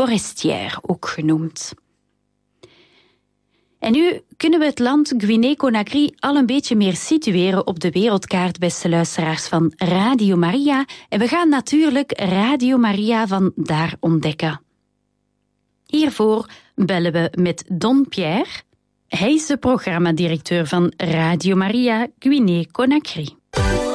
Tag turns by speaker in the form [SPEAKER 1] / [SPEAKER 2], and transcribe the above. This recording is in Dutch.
[SPEAKER 1] forestière ook genoemd. En nu kunnen we het land Guinée-Conakry al een beetje meer situeren op de wereldkaart, beste luisteraars van Radio Maria. En we gaan natuurlijk Radio Maria van daar ontdekken. Hiervoor bellen we met Don Pierre. Hij is de programmadirecteur van Radio Maria Guinée-Conakry.